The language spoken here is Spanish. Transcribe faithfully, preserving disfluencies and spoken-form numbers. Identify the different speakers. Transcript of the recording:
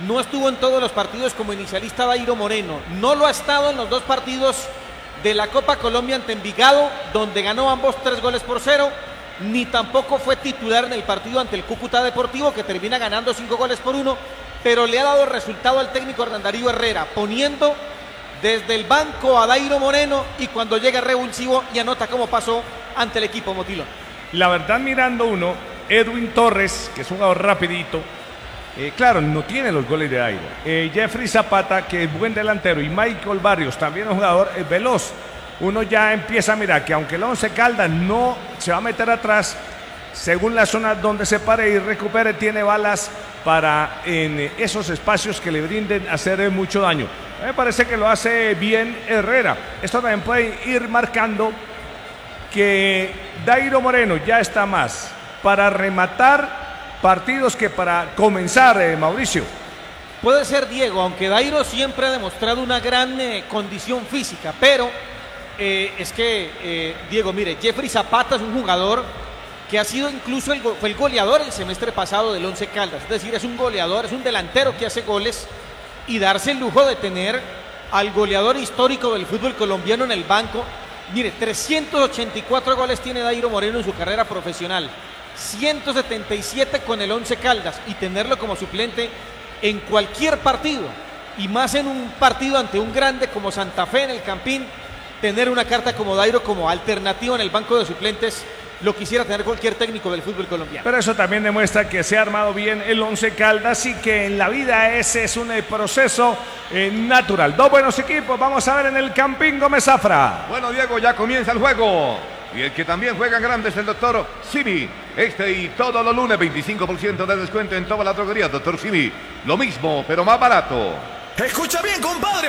Speaker 1: no estuvo en todos los partidos como inicialista Dairo Moreno, no lo ha estado en los dos partidos de la Copa Colombia ante Envigado, donde ganó ambos tres goles por cero, ni tampoco fue titular en el partido ante el Cúcuta Deportivo, que termina ganando cinco goles por uno, pero le ha dado resultado al técnico Hernán Darío Herrera, poniendo desde el banco a Dairo Moreno, y cuando llega revulsivo y anota como pasó ante el equipo Motilón.
Speaker 2: La verdad, mirando uno, Edwin Torres, que es un jugador rapidito, eh, claro, no tiene los goles de Dairo. Eh, Jeffrey Zapata, que es buen delantero, y Michael Barrios, también un jugador eh, veloz. Uno ya empieza a mirar que aunque el Once Caldas no se va a meter atrás, según la zona donde se pare y recupere, tiene balas para en esos espacios que le brinden hacer mucho daño. A mí me parece que lo hace bien Herrera. Esto también puede ir marcando que Dairo Moreno ya está más para rematar partidos que para comenzar, eh, Mauricio.
Speaker 1: Puede ser, Diego, aunque Dairo siempre ha demostrado una gran eh, condición física, pero eh, es que, eh, Diego, mire, Jeffrey Zapata es un jugador que ha sido incluso el, fue el goleador el semestre pasado del Once Caldas, es decir, es un goleador, es un delantero que hace goles, y darse el lujo de tener al goleador histórico del fútbol colombiano en el banco. Mire, trescientos ochenta y cuatro goles tiene Dairo Moreno en su carrera profesional, ciento setenta y siete con el Once Caldas, y tenerlo como suplente en cualquier partido, y más en un partido ante un grande como Santa Fe en el Campín, tener una carta como Dairo como alternativa en el banco de suplentes, lo quisiera tener cualquier técnico del fútbol colombiano.
Speaker 2: Pero eso también demuestra que se ha armado bien el Once Caldas y que en la vida ese es un proceso eh, natural. Dos buenos equipos, vamos a ver en el Campín Gómez Zafra.
Speaker 3: Bueno, Diego, ya comienza el juego. Y el que también juega grande es el doctor Simi. Este y todos los lunes, veinticinco por ciento de descuento en toda la droguería, doctor Simi. Lo mismo, pero más barato.
Speaker 4: Escucha bien, compadre.